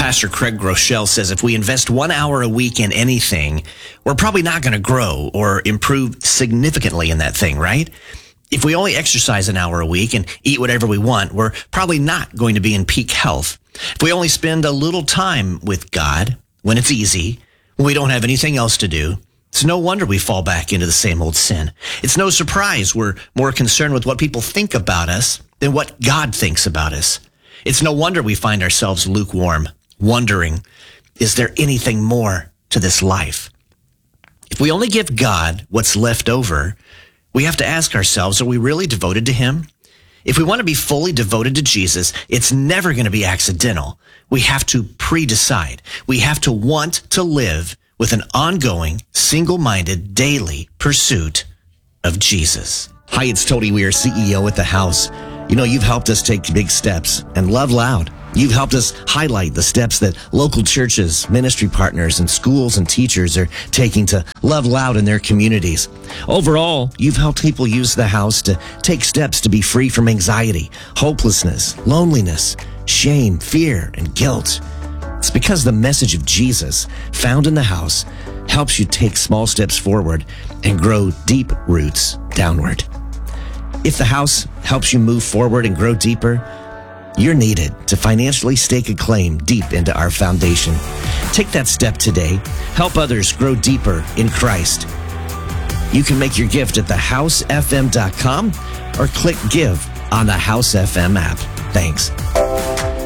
Pastor Craig Groeschel says if we invest 1 hour a week in anything, we're probably not going to grow or improve significantly in that thing, right? If we only exercise an hour a week and eat whatever we want, we're probably not going to be in peak health. If we only spend a little time with God when it's easy, when we don't have anything else to do, it's no wonder we fall back into the same old sin. It's no surprise we're more concerned with what people think about us than what God thinks about us. It's no wonder we find ourselves lukewarm, wondering, is there anything more to this life? If we only give God what's left over, we have to ask ourselves, are we really devoted to him? If we want to be fully devoted to Jesus, it's never going to be accidental. We have to pre-decide. We have to want to live with an ongoing, single-minded, daily pursuit of Jesus. Hi, it's Tony Weir, CEO at The House. You know, you've helped us take big steps and love loud. You've helped us highlight the steps that local churches, ministry partners, and schools and teachers are taking to love loud in their communities. Overall, you've helped people use The House to take steps to be free from anxiety, hopelessness, loneliness, shame, fear, and guilt. It's because the message of Jesus found in The House helps you take small steps forward and grow deep roots downward. If The House helps you move forward and grow deeper, you're needed to financially stake a claim deep into our foundation. Take that step today. Help others grow deeper in Christ. You can make your gift at thehousefm.com or click give on the House FM app. Thanks.